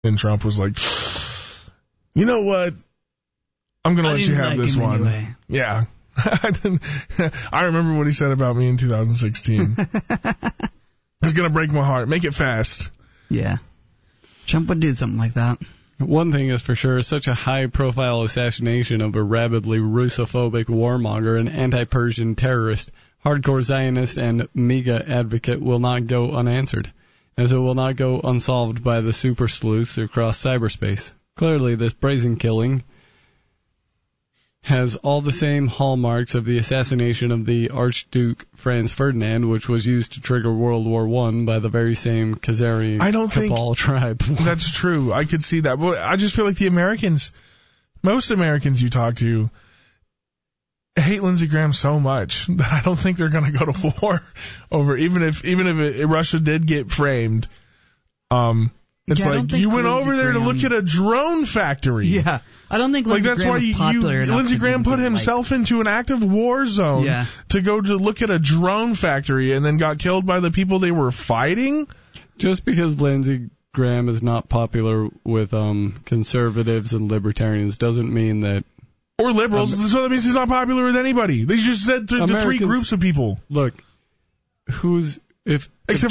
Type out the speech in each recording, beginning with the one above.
And Trump was like, you know what? I'm going to let you have this one. Anyway. Yeah. I remember what he said about me in 2016. It's going to break my heart. Make it fast. Yeah. Trump would do something like that. One thing is for sure, such a high-profile assassination of a rabidly Russophobic warmonger and anti-Persian terrorist, hardcore Zionist, and MAGA advocate will not go unanswered, as it will not go unsolved by the super sleuths across cyberspace. Clearly, this brazen killing has all the same hallmarks of the assassination of the Archduke Franz Ferdinand, which was used to trigger World War I by the very same Khazari Cabal tribe. That's true. I could see that. But I just feel like the Americans, most Americans you talk to, hate Lindsey Graham so much that I don't think they're going to go to war over, even if Russia did get framed. It's like you went over there to look at a drone factory. Yeah, I don't think Lindsey Graham is popular enough. Lindsey Graham put himself into an active war zone to go to look at a drone factory and then got killed by the people they were fighting. Just because Lindsey Graham is not popular with conservatives and libertarians doesn't mean that. Or liberals, so that means he's not popular with anybody. They just said the three groups of people. Look, If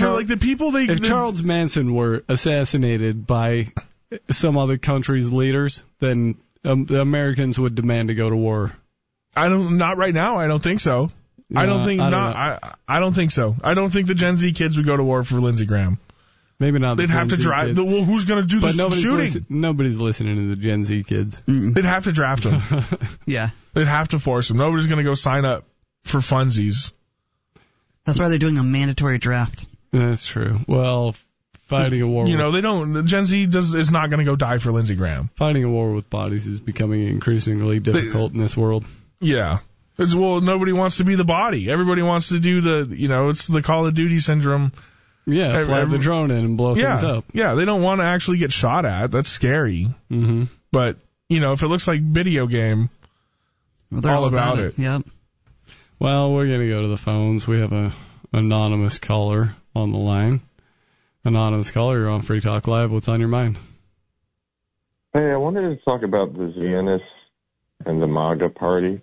Charles Manson were assassinated by some other country's leaders, then the Americans would demand to go to war. Not right now. I don't think so. No, I don't think so. I don't think the Gen Z kids would go to war for Lindsey Graham. Maybe not. They'd have to drive. Well, who's going to do the shooting? Nobody's listening to the Gen Z kids. They'd have to draft them. Yeah. They'd have to force them. Nobody's going to go sign up for funsies. That's why they're doing a mandatory draft. That's true. Well, fighting a war Gen Z is not going to go die for Lindsey Graham. Fighting a war with bodies is becoming increasingly difficult in this world. Yeah. Nobody wants to be the body. Everybody wants to do it's the Call of Duty syndrome. Yeah, fly the drone in and blow things up. Yeah, they don't want to actually get shot at. That's scary. Mm-hmm. But, if it looks like video game, they're all about it. Yep. Well, we're going to go to the phones. We have an anonymous caller on the line. Anonymous caller, you're on Free Talk Live. What's on your mind? Hey, I wanted to talk about the Zionists and the MAGA party.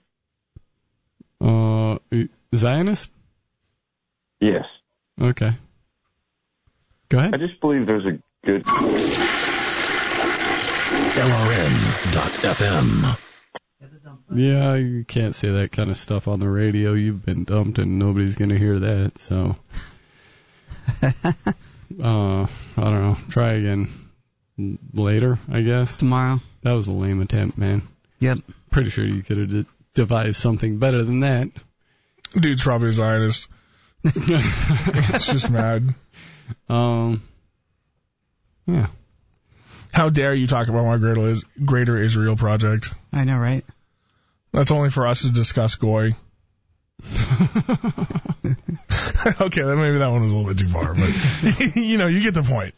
Zionist? Yes. Okay. Go ahead. I just believe there's a good... LRN.FM. Yeah, you can't say that kind of stuff on the radio. You've been dumped and nobody's going to hear that, so... I don't know. Try again later, I guess. Tomorrow. That was a lame attempt, man. Yep. Pretty sure you could have devised something better than that. Dude's probably a Zionist. It's just mad. Yeah. How dare you talk about my Greater Israel Project? I know, right? That's only for us to discuss Goy. Okay, then maybe that one was a little bit too far, but you get the point.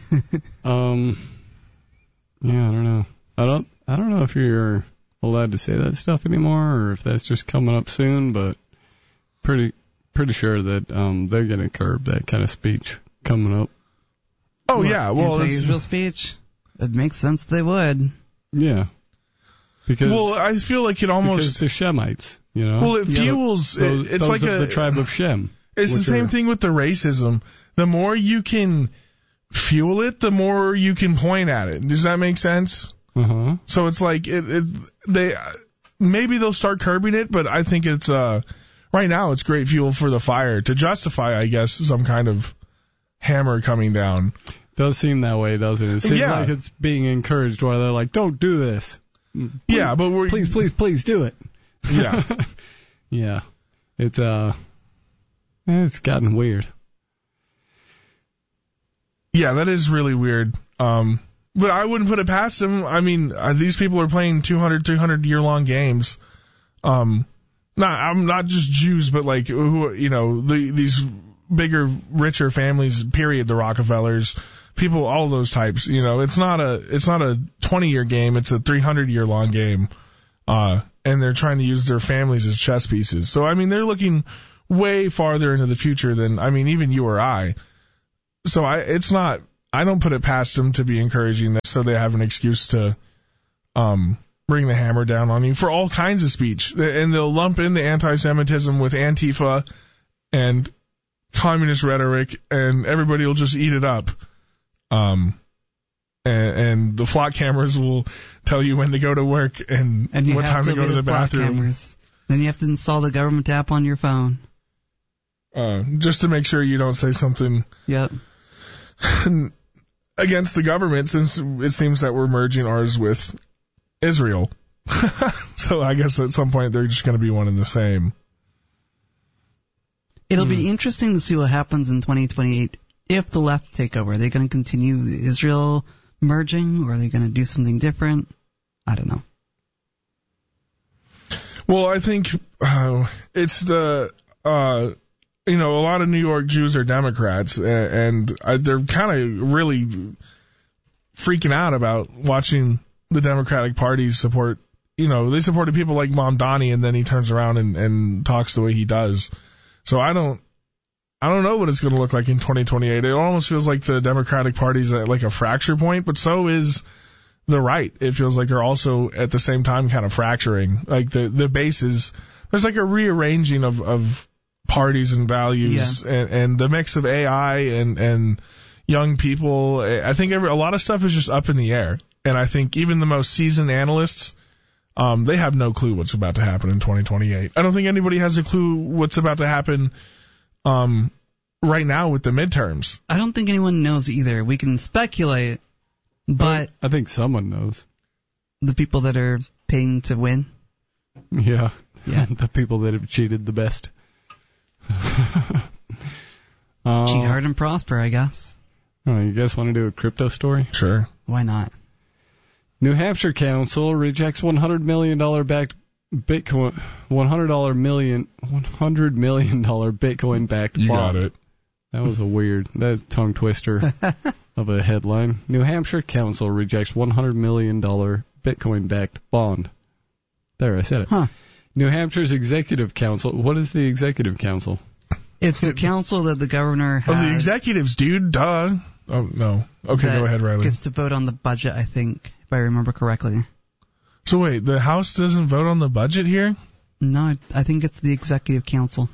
Yeah, I don't know. I don't know if you're allowed to say that stuff anymore, or if that's just coming up soon. But pretty sure that they're going to curb that kind of speech coming up. Oh yeah, well, anti-Israel speech. It makes sense they would. Yeah. Because I feel like it almost the Shemites, Well, it fuels. It's like the tribe of Shem. It's the same thing with the racism. The more you can fuel it, the more you can point at it. Does that make sense? Uh-huh. So it's like maybe they'll start curbing it, but I think it's right now it's great fuel for the fire to justify, I guess, some kind of hammer coming down. Does seem that way, doesn't it? It seems like it's being encouraged while they're like, don't do this. Yeah, but please do it. Yeah. Yeah. It's gotten weird. Yeah, that is really weird. But I wouldn't put it past them. I mean, these people are playing 200, 300-year-long games. I'm not just Jews, but like these bigger, richer families. Period. The Rockefellers, people, all those types. It's not a 20-year game. It's a 300-year-long game. And they're trying to use their families as chess pieces. So I mean, they're looking way farther into the future than even you or I. So it's not. I don't put it past them to be encouraging this so they have an excuse to bring the hammer down on you for all kinds of speech. And they'll lump in the anti-Semitism with Antifa and communist rhetoric, and everybody will just eat it up. And the flock cameras will tell you when to go to work and what time to go to the bathroom. Cameras. Then you have to install the government app on your phone. Just to make sure you don't say something against the government, since it seems that we're merging ours with Israel. So I guess at some point they're just going to be one and the same. It'll be interesting to see what happens in 2028 if the left take over. Are they going to continue the Israel merging, or are they going to do something different? I don't know. Well, I think it's the... a lot of New York Jews are Democrats, and they're kind of really freaking out about watching the Democratic Party support. They supported people like Mamdani, and then he turns around and talks the way he does. So I don't know what it's going to look like in 2028. It almost feels like the Democratic Party's at like a fracture point, but so is the right. It feels like they're also at the same time kind of fracturing. Like the bases, there's like a rearranging of parties and values, and the mix of AI and young people. I think a lot of stuff is just up in the air. And I think even the most seasoned analysts, they have no clue what's about to happen in 2028. I don't think anybody has a clue what's about to happen right now with the midterms. I don't think anyone knows either. We can speculate, but I think someone knows. The people that are paying to win? Yeah. The people that have cheated the best. Cheat hard and prosper, I guess. Oh, you guys want to do a crypto story? Sure. Why not? New Hampshire Council rejects $100 million backed Bitcoin, $100 million Bitcoin backed bond. You got it. That was that tongue twister of a headline. New Hampshire Council rejects $100 million Bitcoin backed bond. There, I said it. Huh. New Hampshire's Executive Council. What is the Executive Council? It's the council that the governor has. Oh, the executives, dude. Duh. Oh, no. Okay, go ahead, Riley. Gets to vote on the budget, I think, if I remember correctly. So wait, the House doesn't vote on the budget here? No, I think it's the Executive Council.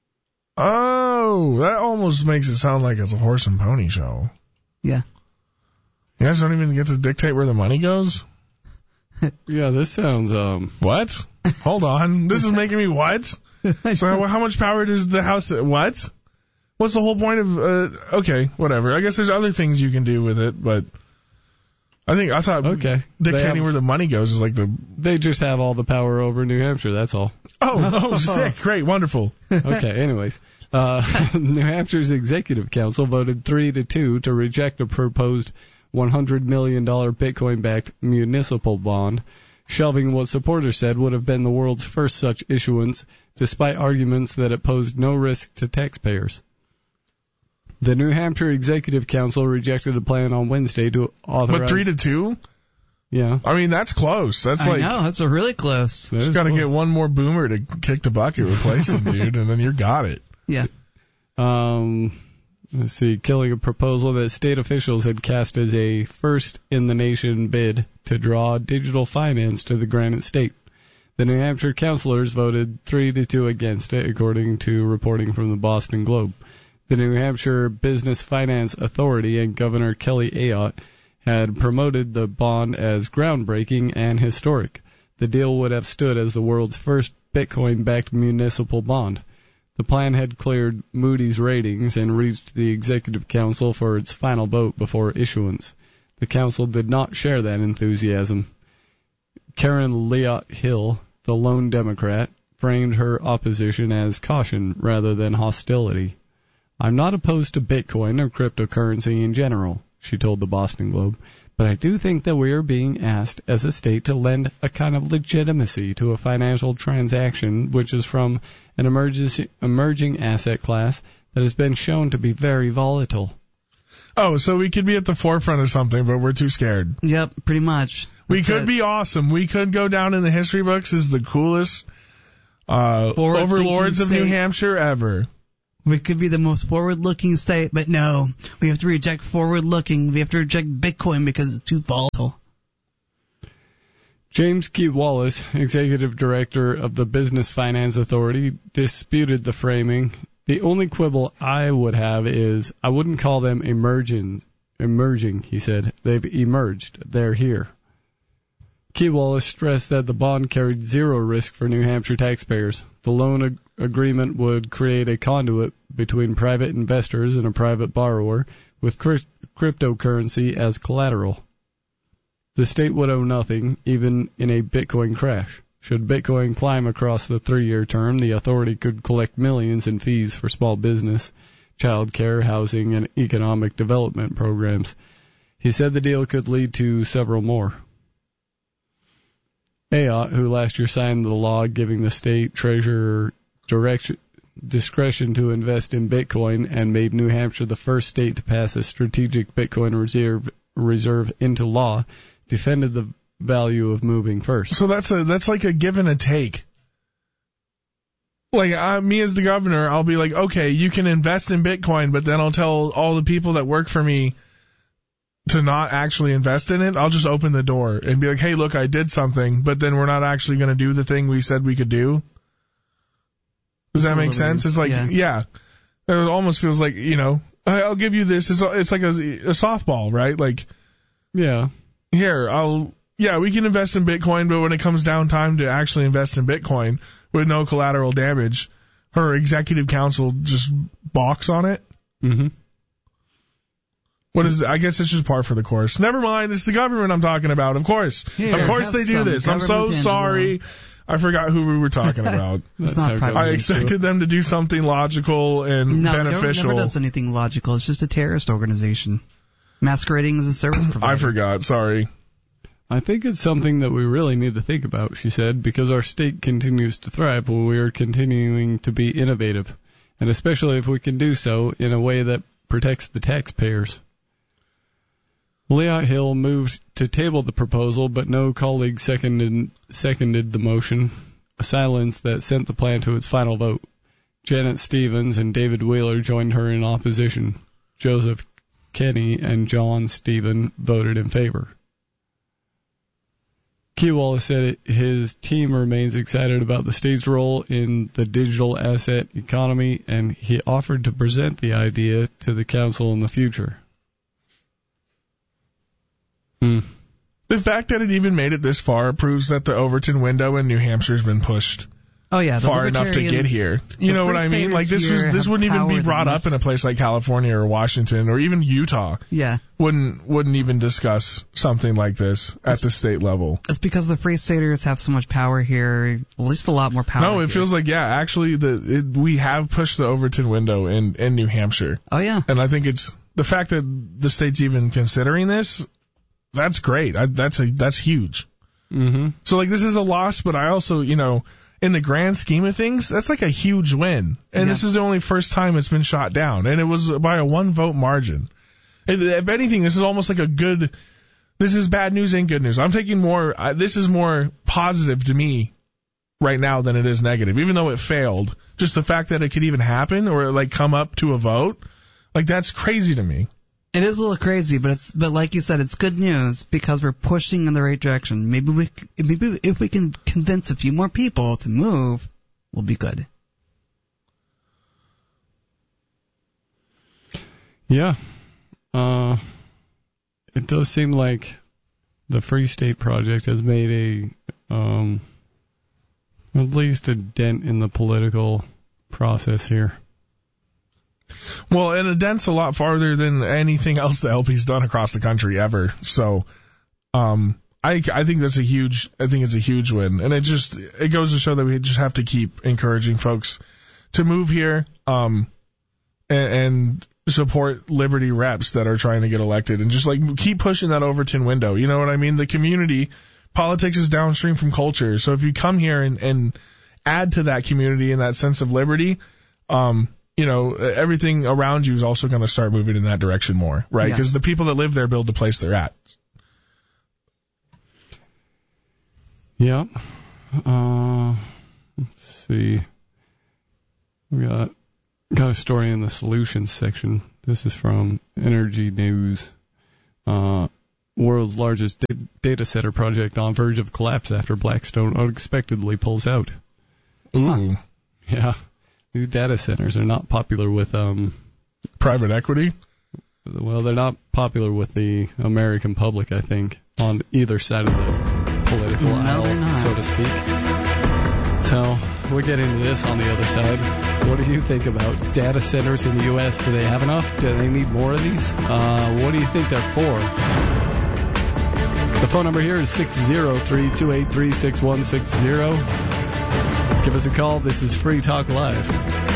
Oh, that almost makes it sound like it's a horse and pony show. Yeah. You guys don't even get to dictate where the money goes? Yeah, this sounds, What? Hold on. This is making me what? So how much power does the House... What? What's the whole point of... okay, whatever. I guess there's other things you can do with it, but... I thought dictating where the money goes is like the... They just have all the power over New Hampshire, that's all. Oh, sick. Great. Wonderful. Okay, anyways. New Hampshire's Executive Council voted 3-2 to reject a proposed $100 million Bitcoin-backed municipal bond, shelving what supporters said would have been the world's first such issuance, despite arguments that it posed no risk to taxpayers. The New Hampshire Executive Council rejected a plan on Wednesday to authorize... But 3-2? Yeah. I mean, that's close. That's I know, that's really close. Just got to get one more boomer to kick the bucket, replace him, dude, and then you got it. Yeah. Let's see, killing a proposal that state officials had cast as a first-in-the-nation bid to draw digital finance to the Granite State. The New Hampshire councilors voted 3-2 against it, according to reporting from the Boston Globe. The New Hampshire Business Finance Authority and Governor Kelly Ayotte had promoted the bond as groundbreaking and historic. The deal would have stood as the world's first Bitcoin-backed municipal bond. The plan had cleared Moody's ratings and reached the Executive Council for its final vote before issuance. The council did not share that enthusiasm. Karen Leott Hill, the lone Democrat, framed her opposition as caution rather than hostility. "I'm not opposed to Bitcoin or cryptocurrency in general," she told the Boston Globe, "but I do think that we are being asked as a state to lend a kind of legitimacy to a financial transaction which is from an emerging asset class that has been shown to be very volatile." Oh, so we could be at the forefront of something, but we're too scared. Yep, pretty much. We could be awesome. We could go down in the history books as the coolest overlords of New Hampshire ever. We could be the most forward-looking state, but no, we have to reject forward-looking. We have to reject Bitcoin because it's too volatile. James Key Wallace, executive director of the Business Finance Authority, disputed the framing. The only quibble I would have is I wouldn't call them emerging, he said. They've emerged. They're here. Key Wallace stressed that the bond carried zero risk for New Hampshire taxpayers. The loan agreement would create a conduit between private investors and a private borrower with cryptocurrency as collateral. The state would owe nothing, even in a Bitcoin crash. Should Bitcoin climb across the 3-year term, the authority could collect millions in fees for small business, child care, housing, and economic development programs. He said the deal could lead to several more. Ayotte, who last year signed the law giving the state treasurer discretion to invest in Bitcoin and made New Hampshire the first state to pass a strategic Bitcoin reserve into law, defended the value of moving first. So that's like a give and a take. Like me as the governor, I'll be like, okay, you can invest in Bitcoin, but then I'll tell all the people that work for me to not actually invest in it. I'll just open the door and be like, hey, look, I did something, but then we're not actually going to do the thing we said we could do. Does that make sense? It's like, yeah. It almost feels like, I'll give you this. It's like a softball, right? Like, yeah. Here, we can invest in Bitcoin, but when it comes down time to actually invest in Bitcoin with no collateral damage, her executive council just balks on it. Mm-hmm. I guess it's just par for the course. Never mind, it's the government I'm talking about, of course. Here, of course they do this. I'm so sorry. I forgot who we were talking about. It's not private. I expected them to do something logical and beneficial. No, never does anything logical. It's just a terrorist organization masquerading as a service provider. I forgot. Sorry. I think it's something that we really need to think about, she said, because our state continues to thrive while we are continuing to be innovative, and especially if we can do so in a way that protects the taxpayers. Leon Hill moved to table the proposal, but no colleague seconded the motion, a silence that sent the plan to its final vote. Janet Stevens and David Wheeler joined her in opposition. Joseph Kenny and John Stephen voted in favor. Key Wallace said his team remains excited about the state's role in the digital asset economy, and he offered to present the idea to the council in the future. The fact that it even made it this far proves that the Overton window in New Hampshire has been pushed far enough to get here. You know what I mean? Like this wouldn't even be brought up in a place like California or Washington or even Utah. Yeah. Wouldn't even discuss something like this at the state level. It's because the Free Staters have so much power here, at least a lot more power. No, it feels like, actually we have pushed the Overton window in New Hampshire. Oh yeah. And I think it's the fact that the state's even considering this. That's great. That's huge. Mm-hmm. So this is a loss, but I also, in the grand scheme of things, that's like a huge win. And This is the only first time it's been shot down, and it was by a 1-vote margin. If anything, this is almost like this is bad news and good news. I'm taking this is more positive to me right now than it is negative, even though it failed. Just the fact that it could even happen or come up to a vote, that's crazy to me. It is a little crazy, but like you said, it's good news because we're pushing in the right direction. Maybe if we can convince a few more people to move, we'll be good. Yeah. It does seem like the Free State Project has made at least a dent in the political process here. Well, and a dent's a lot farther than anything else the LP's done across the country ever. So, I think it's a huge win, and it goes to show that we just have to keep encouraging folks to move here, and support Liberty reps that are trying to get elected, and just keep pushing that Overton window. You know what I mean? The community politics is downstream from culture, so if you come here and add to that community and that sense of liberty, everything around you is also going to start moving in that direction more, right? Because the people that live there build the place they're at. Yeah. Let's see. We got Got a story in the solutions section. This is from Energy News. World's largest data center project on verge of collapse after Blackstone unexpectedly pulls out. Ooh. Yeah. These data centers are not popular with Private equity? Well, they're not popular with the American public, I think, on either side of the political aisle, so to speak. So we'll get into this on the other side. What do you think about data centers in the U.S.? Do they have enough? Do they need more of these? What do you think they're for? The phone number here is 603-283-6160. Give us a call. This is Free Talk Live.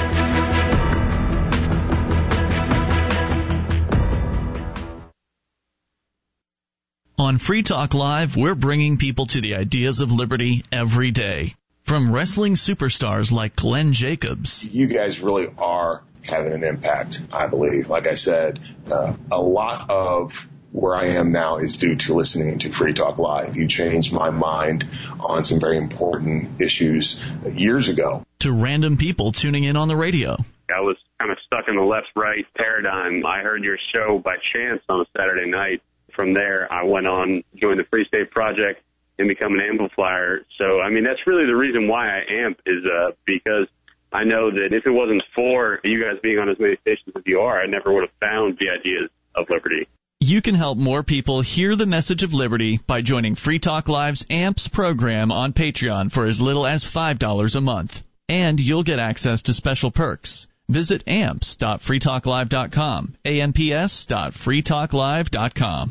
On Free Talk Live, we're bringing people to the ideas of liberty every day. From wrestling superstars like Glenn Jacobs. You guys really are having an impact, I believe. Like I said, a lot of where I am now is due to listening to Free Talk Live. You changed my mind on some very important issues years ago. To random people tuning in on the radio. I was kind of stuck in the left-right paradigm. I heard your show by chance on a Saturday night. From there, I went on, joined the Free State Project, and become an amplifier. So, I mean, that's really the reason why I amp is because I know that if it wasn't for you guys being on as many stations as you are, I never would have found the ideas of liberty. You can help more people hear the message of liberty by joining Free Talk Live's AMPS program on Patreon for as little as $5 a month. And you'll get access to special perks. Visit amps.freetalklive.com, amps.freetalklive.com.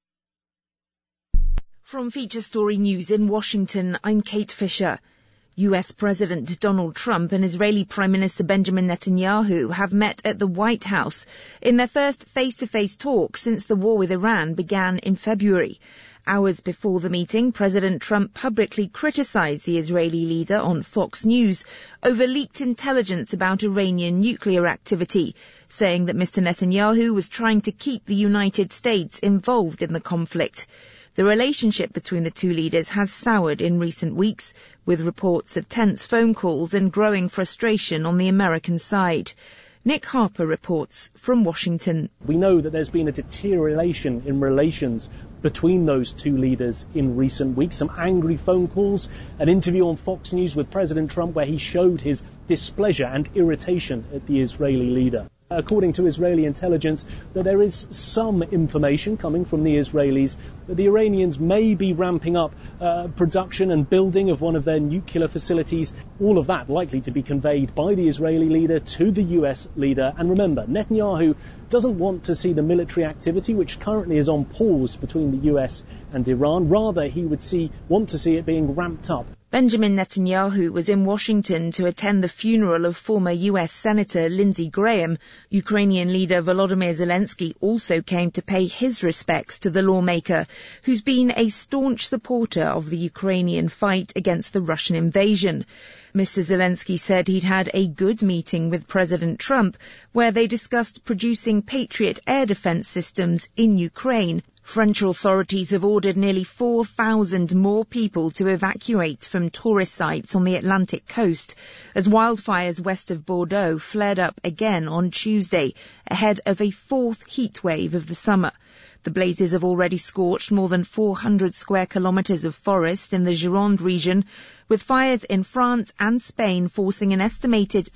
From Feature Story News in Washington, I'm Kate Fisher. U.S. President Donald Trump and Israeli Prime Minister Benjamin Netanyahu have met at the White House in their first face-to-face talk since the war with Iran began in February. Hours before the meeting, President Trump publicly criticized the Israeli leader on Fox News over leaked intelligence about Iranian nuclear activity, saying that Mr. Netanyahu was trying to keep the United States involved in the conflict. The relationship between the two leaders has soured in recent weeks, with reports of tense phone calls and growing frustration on the American side. Nick Harper reports from Washington. We know that there's been a deterioration in relations between those two leaders in recent weeks. Some angry phone calls, an interview on Fox News with President Trump where he showed his displeasure and irritation at the Israeli leader. According to Israeli intelligence, that there is some information coming from the Israelis that the Iranians may be ramping up production and building of one of their nuclear facilities. All of that likely to be conveyed by the Israeli leader to the US leader. And remember, Netanyahu doesn't want to see the military activity, which currently is on pause between the US and Iran. Rather, he would want to see it being ramped up. Benjamin Netanyahu was in Washington to attend the funeral of former U.S. Senator Lindsey Graham. Ukrainian leader Volodymyr Zelensky also came to pay his respects to the lawmaker, who's been a staunch supporter of the Ukrainian fight against the Russian invasion. Mr. Zelensky said he'd had a good meeting with President Trump, where they discussed producing Patriot air defense systems in Ukraine. French authorities have ordered nearly 4,000 more people to evacuate from tourist sites on the Atlantic coast as wildfires west of Bordeaux flared up again on Tuesday, ahead of a fourth heat wave of the summer. The blazes have already scorched more than 400 square kilometres of forest in the Gironde region, with fires in France and Spain forcing an estimated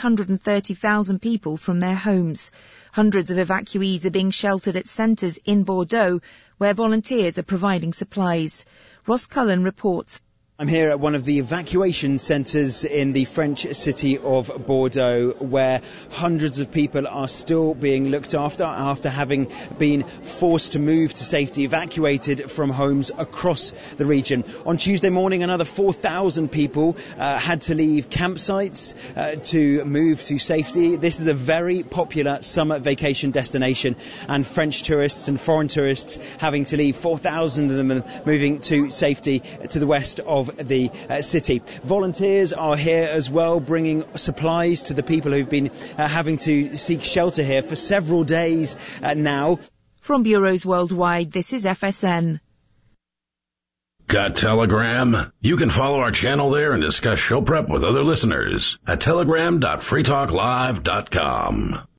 330,000 people from their homes. Hundreds of evacuees are being sheltered at centres in Bordeaux, where volunteers are providing supplies. Ross Cullen reports. I'm here at one of the evacuation centres in the French city of Bordeaux, where hundreds of people are still being looked after having been forced to move to safety, evacuated from homes across the region. On Tuesday morning, another 4,000 people had to leave campsites to move to safety. This is a very popular summer vacation destination, and French tourists and foreign tourists having to leave, 4,000 of them moving to safety to the west of the city. Volunteers are here as well, bringing supplies to the people who've been having to seek shelter here for several days now. From bureaus worldwide, this is FSN. Got Telegram? You can follow our channel there and discuss show prep with other listeners at telegram.freetalklive.com.